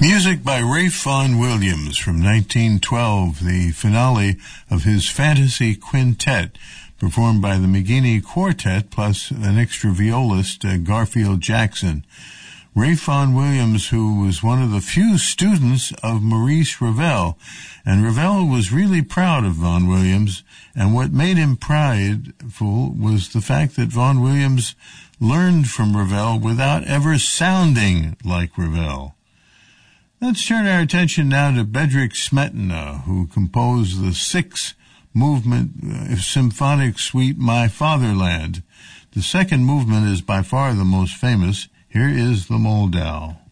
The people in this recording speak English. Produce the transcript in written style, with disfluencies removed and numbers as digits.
Music by Ralph Vaughan Williams from 1912, the finale of his Fantasy Quintet, performed by the McGuiney Quartet plus an extra violist, Garfield Jackson. Ralph Vaughan Williams, who was one of the few students of Maurice Ravel, and Ravel was really proud of Vaughan Williams, and what made him prideful was the fact that Vaughan Williams learned from Ravel without ever sounding like Ravel. Let's turn our attention now to Bedřich Smetana, who composed the six-movement symphonic suite My Fatherland. The second movement is by far the most famous. Here is the Moldau.